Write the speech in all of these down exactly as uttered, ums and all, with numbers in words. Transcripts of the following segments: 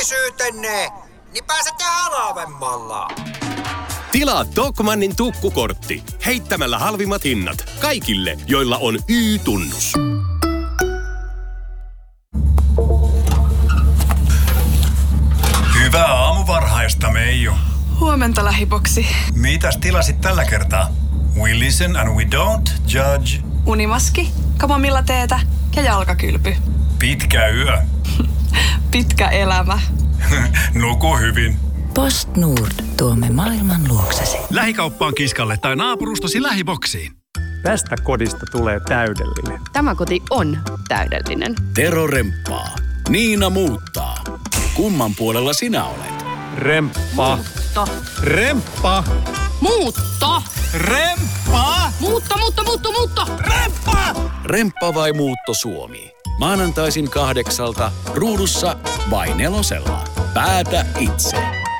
menneisyytenne, niin pääsette halvemmalla. Tilaa Tokmannin tukkukortti heittämällä halvimmat hinnat kaikille, joilla on Y-tunnus. Hyvää aamuvarhaista, Meiju. Huomenta, lähiboksi. Mitäs tilasit tällä kertaa? We listen and we don't judge. Unimaski, kamomilla-teetä ja jalkakylpy. Pitkä yö. Pitkä elämä. Nuku hyvin. PostNord, tuomme maailman luoksesi. Lähikauppaan Kiskalle tai naapurustosi lähiboksiin. Tästä kodista tulee täydellinen. Tämä koti on täydellinen. Tero remppaa. Niina muuttaa. Kumman puolella sinä olet? Remppa. Muutto. Remppa. Muutto. Remppa! Muutto, muutto, muutto, muutto. Remppa! Remppa vai muutto Suomi? Maanantaisin kahdeksalta ruudussa vai nelosella. Päätä itse.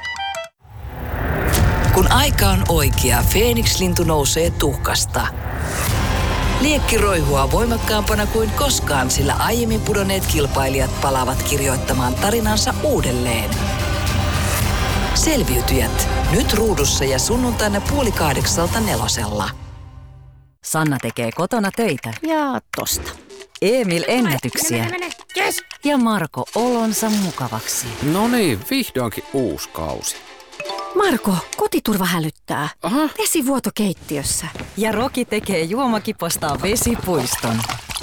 Kun aika on oikea, Feeniks-lintu nousee tuhkasta. Liekki roihua voimakkaampana kuin koskaan, sillä aiemmin pudonneet kilpailijat palaavat kirjoittamaan tarinansa uudelleen. Selviytyjät, nyt ruudussa ja sunnuntaina puoli kahdeksalta nelosella. Sanna tekee kotona töitä. Ja tosta. Emil ennätyksiä. Mene, mene, mene. Yes. Ja Marko olonsa mukavaksi. No niin, vihdoinkin uusi kausi. Marko, kotiturva hälyttää. Aha. Vesivuoto keittiössä. Ja Roki tekee juomakipostaan vesipuiston.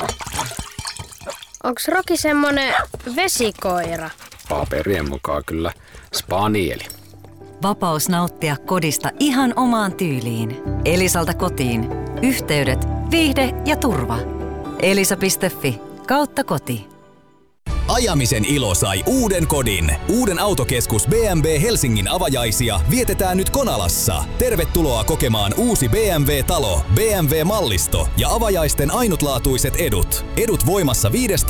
Onks Roki semmonen vesikoira? Paperien mukaan kyllä spanieli. Vapaus nauttia kodista ihan omaan tyyliin. Elisalta kotiin. Yhteydet, viihde ja turva. Elisa piste fi kautta koti. Ajamisen ilo sai uuden kodin. Uuden autokeskus B M W Helsingin avajaisia vietetään nyt Konalassa. Tervetuloa kokemaan uusi B M W-talo, B M W-mallisto ja avajaisten ainutlaatuiset edut. Edut voimassa viidestoista